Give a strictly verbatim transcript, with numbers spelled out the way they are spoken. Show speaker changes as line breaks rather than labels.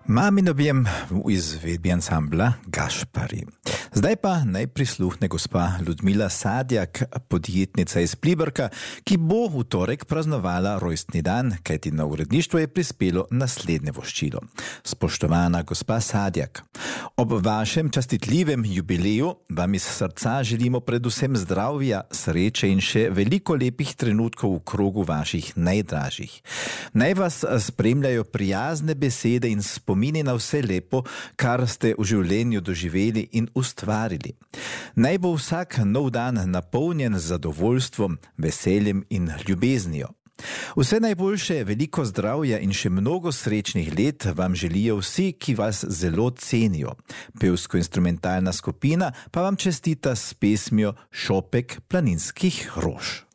Mamino bjem v izvedbi ansambla Gašpari. Zdaj pa naj prisluhne gospa Ludmila Sadjak, podjetnica iz Pliberka, ki bo v torek praznovala rojstni dan, kajti na uredništvo je prispelo naslednje voščilo. Spoštovana gospa Sadjak, ob vašem častitljivem jubileju vam iz srca želimo predvsem zdravja, sreče in še veliko lepih trenutkov v krogu vaših najdražjih. Naj vas spremljajo prijazne besede in spomini na vse lepo, kar ste v življenju doživeli in ustvarili. Naj bo vsak nov dan napolnjen z zadovoljstvom, veseljem in ljubeznijo. Vse najboljše, veliko zdravja in še mnogo srečnih let vam želijo vsi, ki vas zelo cenijo. Pevsko-instrumentalna skupina pa vam čestita s pesmijo Šopek planinskih rož.